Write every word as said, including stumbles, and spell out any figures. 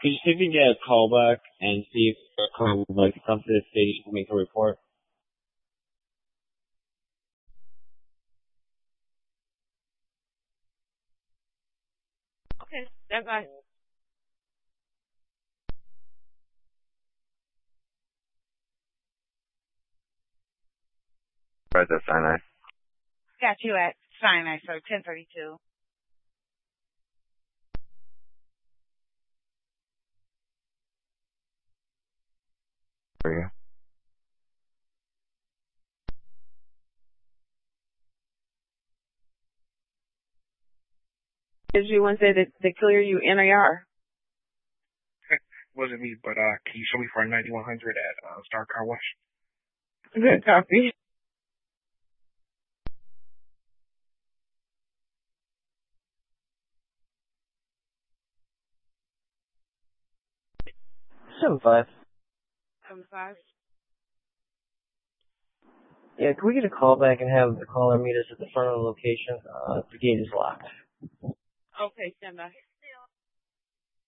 Could you see if you can get a call back and see if the car would like to come to the station to make a report? Okay, stand by. Right, that's Sinai. Got you at Sinai, so ten thirty-two. For you. Did you want to say that they clear you N A R? Wasn't me, but uh, can you show me for a ninety-one hundred at uh, Star Car Wash? Good copy. Seven five. Seven five. Yeah, can we get a call back and have the caller meet us at the front of the location? Uh, the gate is locked. Okay, stand by.